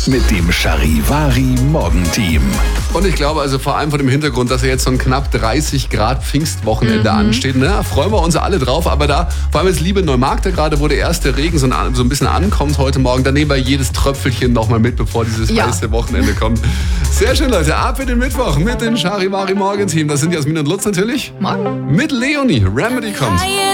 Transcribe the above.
mit dem Charivari Morgenteam. Und ich glaube, also vor allem vor dem Hintergrund, dass ja jetzt so ein knapp 30 Grad Pfingstwochenende ansteht, ne, freuen wir uns alle drauf. Aber da, vor allem jetzt liebe Neumarkter gerade, wo der erste Regen so ein bisschen ankommt heute Morgen, da nehmen wir jedes Tröpfelchen nochmal mit, bevor dieses heiße Wochenende kommt. Sehr schön, Leute. Ab in den Mittwoch mit dem Charivari Morgenteam. Das sind Jasmin und Lutz natürlich. Morgen. Mit Leonie. Remedy kommt.